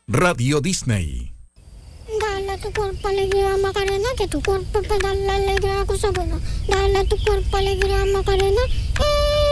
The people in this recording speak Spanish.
Radio Disney. Dale a tu cuerpo alegría, Macarena, que tu cuerpo para darle alegría a cosa buena. Dale a tu cuerpo alegría, Macarena.